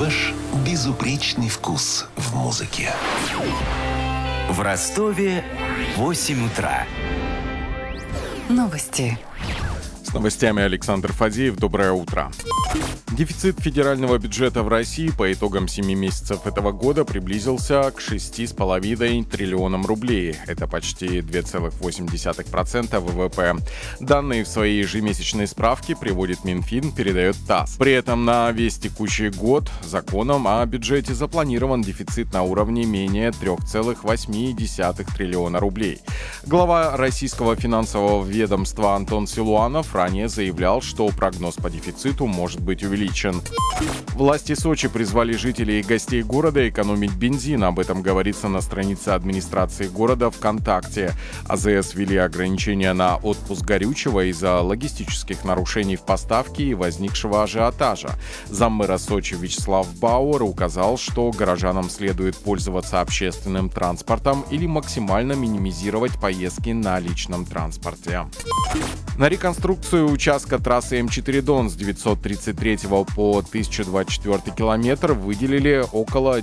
Ваш безупречный вкус в музыке. В Ростове 8 утра. Новости. С новостями Александр Фадеев. Доброе утро. Дефицит федерального бюджета в России по итогам 7 месяцев этого года приблизился к 6,5 триллионам рублей. Это почти 2,8% ВВП. Данные в своей ежемесячной справке приводит Минфин, передает ТАСС. При этом на весь текущий год законом о бюджете запланирован дефицит на уровне менее 3,8 триллиона рублей. Глава российского финансового ведомства Антон Силуанов ранее заявлял, что прогноз по дефициту может быть увеличен. Власти Сочи призвали жителей и гостей города экономить бензин. Об этом говорится на странице администрации города ВКонтакте. АЗС ввели ограничения на отпуск горючего из-за логистических нарушений в поставке и возникшего ажиотажа. Заммэра Сочи Вячеслав Бауэр указал, что горожанам следует пользоваться общественным транспортом или максимально минимизировать поездки на личном транспорте. На реконструкцию участка трассы М4 Дон с 933 по 1024 километр выделили около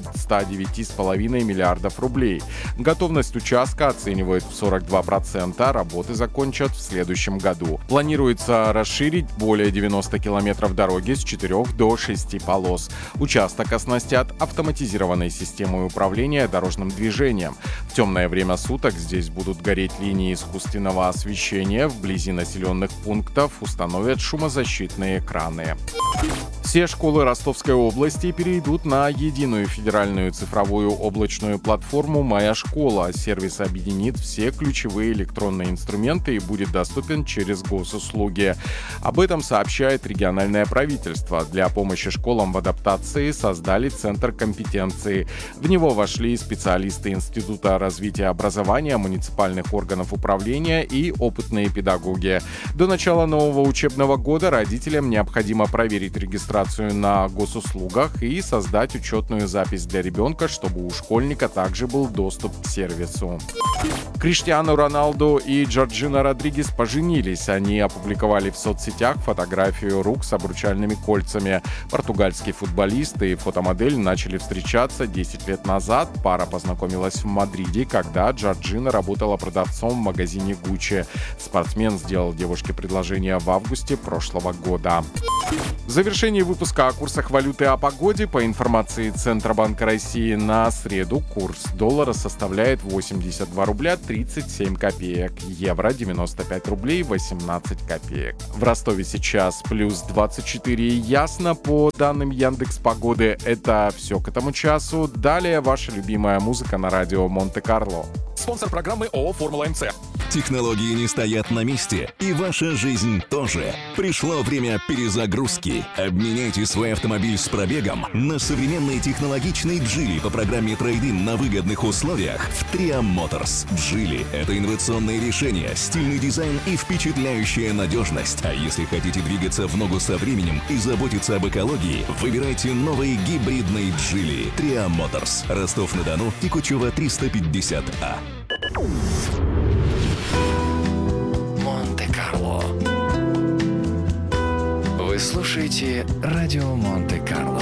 109,5 миллиардов рублей. Готовность участка оценивают в 42%, работы закончат в следующем году. Планируется расширить более 90 километров дороги с 4 до 6 полос. Участок оснастят автоматизированной системой управления дорожным движением. В темное время суток здесь будут гореть линии искусственного освещения, вблизи населенных пунктов установят шумозащитные экраны. Все школы Ростовской области перейдут на единую федеральную цифровую облачную платформу «Моя школа». Сервис объединит все ключевые электронные инструменты и будет доступен через госуслуги. Об этом сообщает региональное правительство. Для помощи школам в адаптации создали Центр компетенции. В него вошли специалисты Института развития образования, муниципальных органов управления и опытные педагоги. До начала нового учебного года родителям необходимо проверить регистрацию на госуслугах и создать учетную запись для ребенка, чтобы у школьника также был доступ к сервису. Криштиану Роналду и Джорджина Родригес поженились. Они опубликовали в соцсетях фотографию рук с обручальными кольцами. Португальский футболист и фотомодель начали встречаться 10 лет назад. Пара познакомилась в Мадриде, когда Джорджина работала продавцом в магазине Гуччи. Спортсмен сделал девушке предложение в августе прошлого года. В завершении выпуска о курсах валюты и о погоде. По информации Центробанка России, на среду курс доллара составляет 82 рубля 37 копеек, евро 95 рублей 18 копеек. В Ростове сейчас плюс 24 и ясно. По данным Яндекс.Погоды, это все к этому часу. Далее ваша любимая музыка на радио Монте-Карло. Спонсор программы ООО «Формула-МЦ». Технологии не стоят на месте, и ваша жизнь тоже. Пришло время перезагрузки. Обменяйте свой автомобиль с пробегом на современный технологичный Geely по программе трейд-ин на выгодных условиях в Tria Motors. Geely — это инновационное решение, стильный дизайн и впечатляющая надежность. А если хотите двигаться в ногу со временем и заботиться об экологии, выбирайте новый гибридный Geely. Tria Motors. Ростов-на-Дону, Тикучева, 350А. Монте-Карло. Вы слушаете радио Монте-Карло.